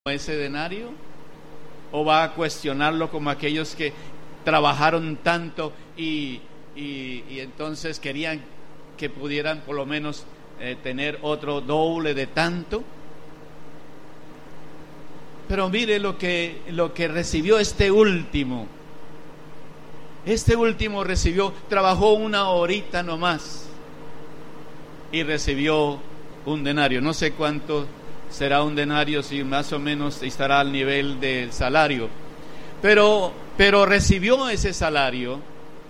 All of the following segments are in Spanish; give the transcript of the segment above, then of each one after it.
ese denario? ¿O va a cuestionarlo como aquellos que trabajaron tanto y entonces querían que pudieran por lo menos tener otro doble de tanto? Pero mire lo que recibió este último. Este último trabajó 1 horita nomás y recibió un denario. No sé cuánto será un denario, si más o menos estará al nivel del salario, pero recibió ese salario.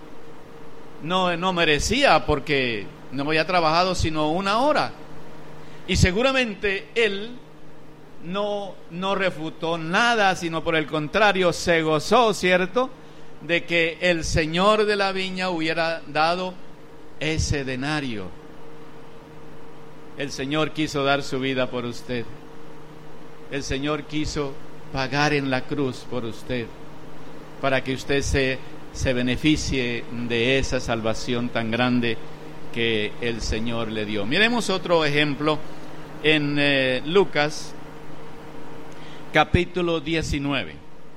No merecía, porque no había trabajado sino 1 hora, y seguramente él no refutó nada, sino por el contrario se gozó, ¿cierto?, de que el señor de la viña hubiera dado ese denario. El Señor quiso dar su vida por usted. El Señor quiso pagar en la cruz por usted, para que usted se beneficie de esa salvación tan grande que el Señor le dio. Miremos otro ejemplo en Lucas capítulo 19.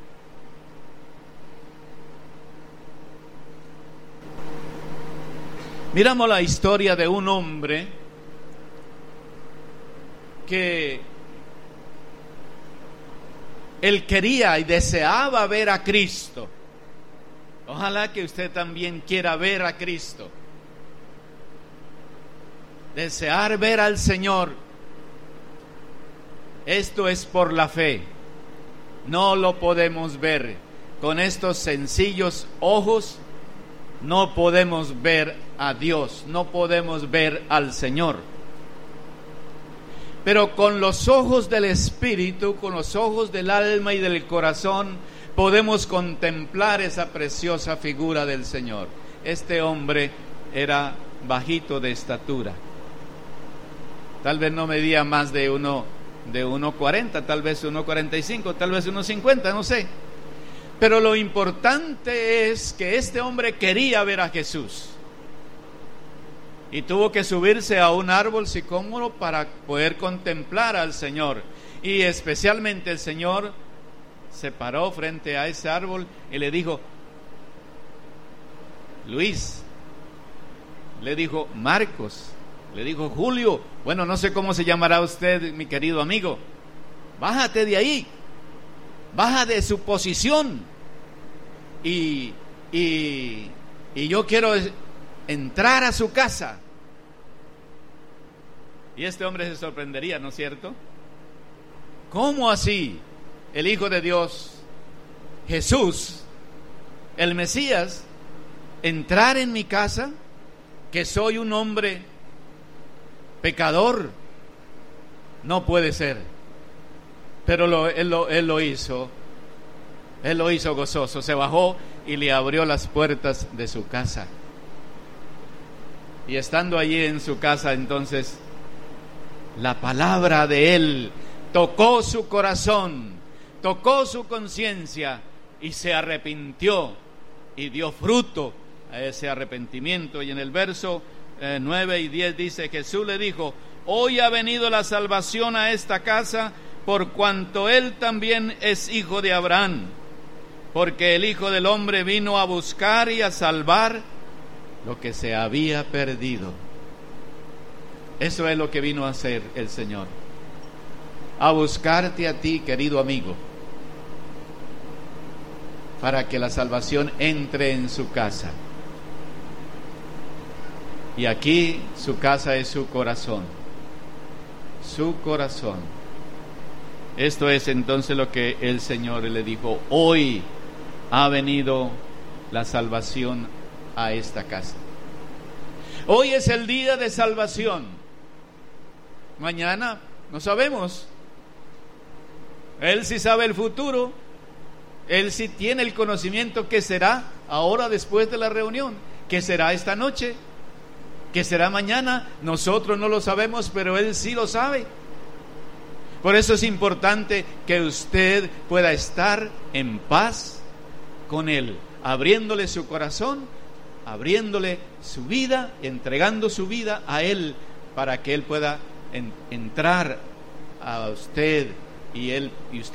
Miramos la historia de un hombre que él quería y deseaba ver a Cristo. Ojalá que usted también quiera ver a Cristo. Desear ver al Señor. Esto es por la fe. No lo podemos ver con estos sencillos ojos. No podemos ver a Dios. No podemos ver al Señor. Pero con los ojos del Espíritu, con los ojos del alma y del corazón, podemos contemplar esa preciosa figura del Señor. Este hombre era bajito de estatura. Tal vez no medía más de 1.40, tal vez 1.45, tal vez 1.50, no sé. Pero lo importante es que este hombre quería ver a Jesús. Y tuvo que subirse a un árbol sicómoro para poder contemplar al Señor. Y especialmente el Señor se paró frente a ese árbol y le dijo: Luis, le dijo Marcos, le dijo Julio, bueno, no sé cómo se llamará usted, mi querido amigo, bájate de ahí, baja de su posición, y yo quiero entrar a su casa. Y este hombre se sorprendería, ¿no es cierto? ¿Cómo así? El Hijo de Dios, Jesús, el Mesías, entrar en mi casa, que soy un hombre pecador. No puede ser. Pero él lo hizo. Él lo hizo gozoso. Se bajó y le abrió las puertas de su casa. Y estando allí en su casa, entonces, la palabra de él tocó su corazón, tocó su conciencia, y se arrepintió y dio fruto a ese arrepentimiento. Y en el verso 9 y 10 dice: Jesús le dijo: hoy ha venido la salvación a esta casa, por cuanto él también es hijo de Abraham, porque el Hijo del Hombre vino a buscar y a salvar lo que se había perdido. Eso es lo que vino a hacer el Señor, a buscarte a ti, querido amigo, para que la salvación entre en su casa. Y aquí su casa es su corazón. Su corazón. Esto es entonces lo que el Señor le dijo: hoy ha venido la salvación a esta casa. Hoy es el día de salvación. Mañana no sabemos. Él sí sabe el futuro. Él sí tiene el conocimiento que será ahora después de la reunión, que será esta noche, que será mañana. Nosotros no lo sabemos, pero Él sí lo sabe. Por eso es importante que usted pueda estar en paz con Él, abriéndole su corazón, abriéndole su vida, entregando su vida a Él, para que Él pueda entrar a usted y usted